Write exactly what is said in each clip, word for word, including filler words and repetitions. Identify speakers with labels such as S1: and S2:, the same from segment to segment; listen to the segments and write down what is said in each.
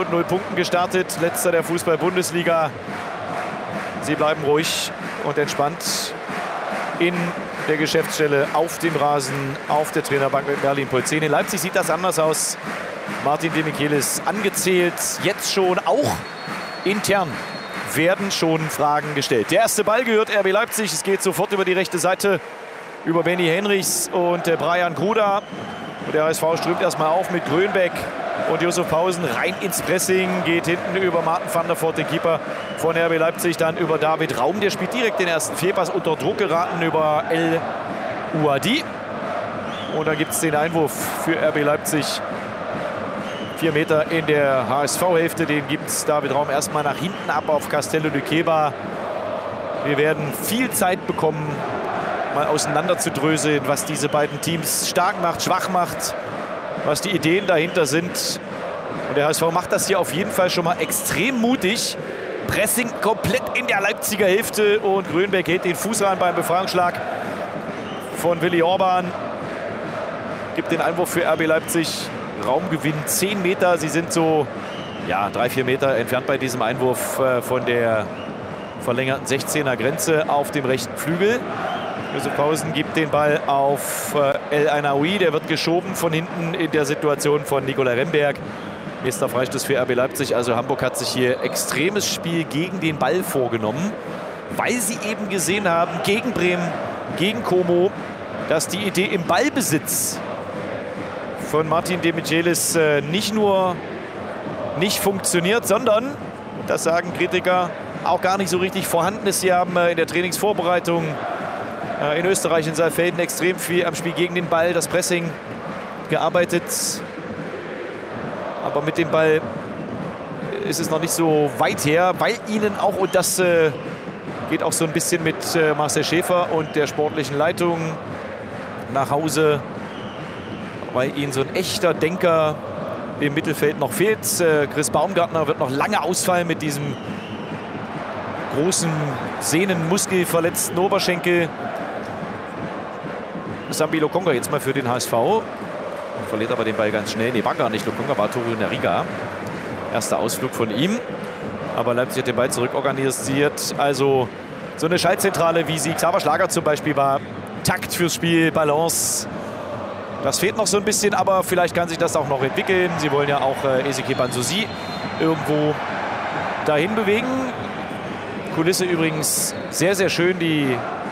S1: mit null Punkten gestartet, letzter der Fußball-Bundesliga. Sie bleiben ruhig und entspannt in der Geschäftsstelle, auf dem Rasen, auf der Trainerbank mit Merlin Polzin. In Leipzig sieht das anders aus. Martin de Michelis angezählt, jetzt schon auch intern werden schon Fragen gestellt. Der erste Ball gehört R B Leipzig. Es geht sofort über die rechte Seite, über Benny Henrichs und äh, Brian Gruda. Und der H S V strömt erstmal auf mit Grönbeck und Yusuf Pausen rein ins Pressing. Geht hinten über Martin van der Voort, den Keeper von R B Leipzig, dann über David Raum. Der spielt direkt den ersten Fehlpass, unter Druck geraten über El Ouadi. Und dann gibt es den Einwurf für R B Leipzig. Vier Meter in der H S V-Hälfte, den gibt es David Raum erstmal nach hinten ab auf Castello de Queiva. Wir werden viel Zeit bekommen, mal auseinanderzudröseln, was diese beiden Teams stark macht, schwach macht, was die Ideen dahinter sind. Und der H S V macht das hier auf jeden Fall schon mal extrem mutig. Pressing komplett in der Leipziger Hälfte und Grönbeck hält den Fuß rein beim Befreiungsschlag von Willi Orban. Gibt den Einwurf für R B Leipzig. Raumgewinn zehn Meter. Sie sind so ja, drei, vier Meter entfernt bei diesem Einwurf äh, von der verlängerten sechzehner Grenze auf dem rechten Flügel. Yusuf Pausen gibt den Ball auf äh, El Ainaoui. Der wird geschoben von hinten in der Situation von Nicolai Remberg. Nächster Freistoß für R B Leipzig. Also Hamburg hat sich hier extremes Spiel gegen den Ball vorgenommen, weil sie eben gesehen haben, gegen Bremen, gegen Como, dass die Idee im Ballbesitz von Martin de Michelis äh, nicht nur nicht funktioniert, sondern, das sagen Kritiker, auch gar nicht so richtig vorhanden ist. Sie haben äh, in der Trainingsvorbereitung äh, in Österreich, in Saalfelden, extrem viel am Spiel gegen den Ball, das Pressing gearbeitet. Aber mit dem Ball ist es noch nicht so weit her, weil ihnen auch, und das äh, geht auch so ein bisschen mit äh, Marcel Schäfer und der sportlichen Leitung nach Hause, weil ihnen so ein echter Denker im Mittelfeld noch fehlt. Äh, Chris Baumgartner wird noch lange ausfallen mit diesem großen Sehnenmuskelverletzten Oberschenkel. Sambi Lokonga jetzt mal für den H S V. Verliert aber den Ball ganz schnell. Nee, war gar nicht Lokonga, war Toru Nariga. Erster Ausflug von ihm. Aber Leipzig hat den Ball zurückorganisiert. Also so eine Schaltzentrale, wie sie Xaver Schlager zum Beispiel war. Takt fürs Spiel, Balance. Das fehlt noch so ein bisschen, aber vielleicht kann sich das auch noch entwickeln. Sie wollen ja auch äh, Ezequiel Banzusi irgendwo dahin bewegen. Kulisse übrigens sehr, sehr schön. Die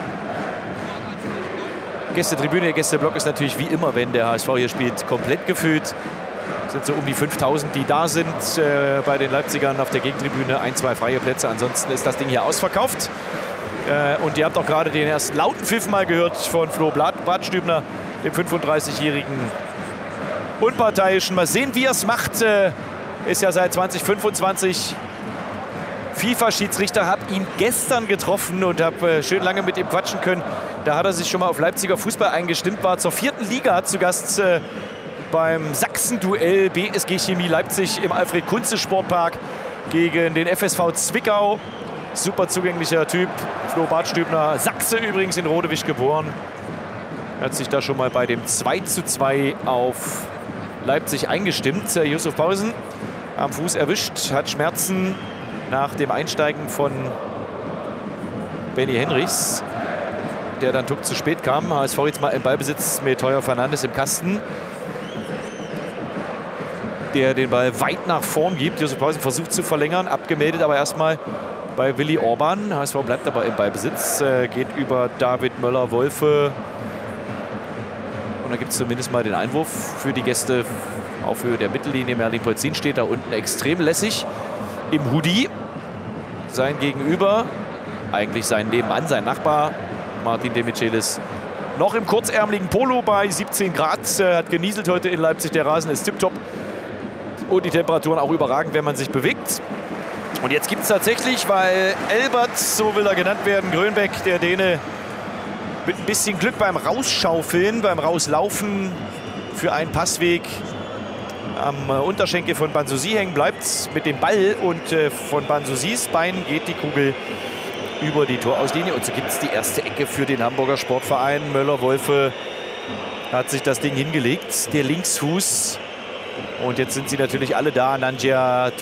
S1: Gästetribüne, der Gästeblock ist natürlich wie immer, wenn der H S V hier spielt, komplett gefüllt. Es sind so um die fünftausend, die da sind. Äh, bei den Leipzigern auf der Gegentribüne ein, zwei freie Plätze. Ansonsten ist das Ding hier ausverkauft. Äh, und ihr habt auch gerade den ersten lauten Pfiff mal gehört von Flo Bratstübner, dem fünfunddreißigjährigen Unparteiischen. Mal sehen, wie er es macht. Äh, ist ja seit zwanzig fünfundzwanzig FIFA-Schiedsrichter. Habe ihn gestern getroffen und habe äh, schön lange mit ihm quatschen können. Da hat er sich schon mal auf Leipziger Fußball eingestimmt. War zur vierten Liga zu Gast äh, beim Sachsen-Duell B S G Chemie Leipzig im Alfred-Kunze-Sportpark gegen den F S V Zwickau. Super zugänglicher Typ. Flo Bratstübner, Sachse übrigens, in Rodewisch geboren. Hat sich da schon mal bei dem zwei zu zwei auf Leipzig eingestimmt. Yusuf Pausen am Fuß erwischt, hat Schmerzen nach dem Einsteigen von Benny Henrichs, der dann tuck zu spät kam. H S V jetzt mal im Ballbesitz mit Heuer Fernandes im Kasten, der den Ball weit nach vorn gibt. Yusuf Pausen versucht zu verlängern, abgemeldet aber erstmal bei Willi Orban. H S V bleibt aber im Ballbesitz, äh, geht über David Möller-Wolfe. Und da gibt es zumindest mal den Einwurf für die Gäste auf Höhe der Mittellinie. Merlin Polzin steht da unten extrem lässig im Hoodie. Sein Gegenüber, eigentlich sein Nebenan, sein Nachbar, Martin de Michelis, noch im kurzärmeligen Polo bei siebzehn Grad. Äh, hat genieselt heute in Leipzig. Der Rasen ist tipptopp. Und die Temperaturen auch überragend, wenn man sich bewegt. Und jetzt gibt es tatsächlich, weil Elbert, so will er genannt werden, Grönbeck, der Däne, mit ein bisschen Glück beim Rausschaufeln, beim Rauslaufen für einen Passweg am Unterschenkel von Banzusi hängen bleibt mit dem Ball. Und äh, von Banzusis Bein geht die Kugel über die Torauslinie. Und so gibt es die erste Ecke für den Hamburger Sportverein. Möller-Wolfe hat sich das Ding hingelegt, der Linksfuß. Und jetzt sind sie natürlich alle da. Nangia